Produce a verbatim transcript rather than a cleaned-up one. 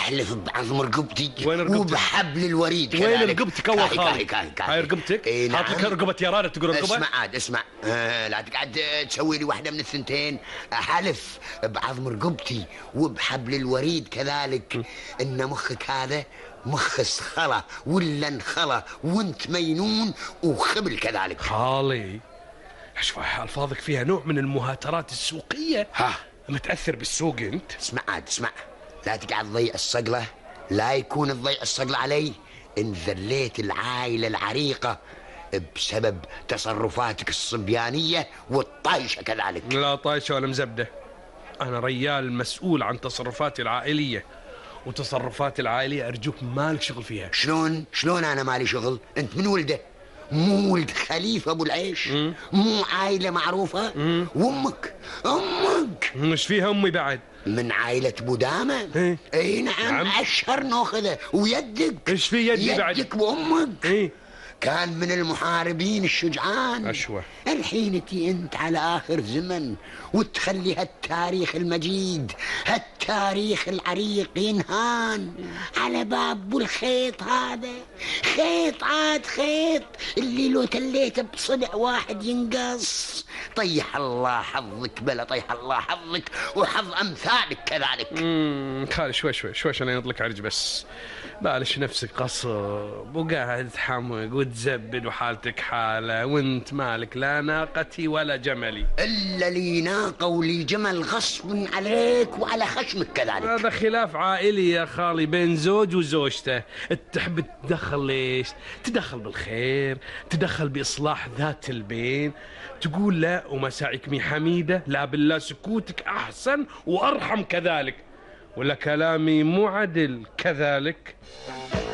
واحلف بعظم رقبتي وين رقبتك؟ وبحبل الوريد وين كذلك. رقبتك اول كاهي خالي؟ كاهي كاهي كاهي. هاي رقبتك؟ إيه نعم. حاط لك رقبة يارانة تقول رقبة؟ اسمع عاد اسمع، آه لا تقعد تسوي لي واحدة من الثنتين. أحلف بعظم رقبتي وبحبل الوريد كذلك إن مخك هذا مخ اسخلة ولا انخلة وانت مينون وخبل كذلك. خالي شوف ألفاظك فيها نوع من المهاترات السوقية. ها متأثر بالسوق انت؟ اسمع عاد اسمع، لا تقعد تضيع الصقلة، لا يكون تضيع الصقلة علي. إن ذليت العائلة العريقة بسبب تصرفاتك الصبيانية والطايشة كذلك. لا طايشة ولا مزبدة، أنا ريال مسؤول عن تصرفاتي العائلية، وتصرفاتي العائلية أرجوك مالك شغل فيها. شلون شلون أنا مالي شغل؟ أنت من ولده؟ مو ولد خليفة أبو العيش؟ مم. مو عائلة معروفة؟ مم. وأمك أمك مش فيها أمي بعد؟ من عائلة بودامة؟ إيه؟ اي نعم, نعم. أشهر ناخذه. ويدك إيش في يدي بعد؟ يدك وأمك إيه؟ كان من المحاربين الشجعان. أشوى. الحين تي انت على آخر زمن وتخلي هالتاريخ المجيد هالتاريخ العريق ينهان على باب الخيط هذا. خيط عاد خيط اللي لو تليته بصدع واحد ينقص. طيح الله حظك بلا طيح الله حظك وحظ أمثالك كذلك. امم خالي شوي شوي شوي عشان ينطلق عرج بس. بالش نفسك قصب وقاعد تحمق وتزبد وحالتك حالة، وانت مالك لا ناقتي ولا جملي. إلا لي ناقة ولي جمل غصب عليك وعلى خشمك كذلك. هذا خلاف عائلي يا خالي بين زوج وزوجته. تحب تدخل ليش؟ تدخل بالخير، تدخل بإصلاح ذات البين، تقول لا ومساعيك مي حميدة، لا بالله سكوتك أحسن وأرحم كذلك، ولا كلامي مو عدل كذلك.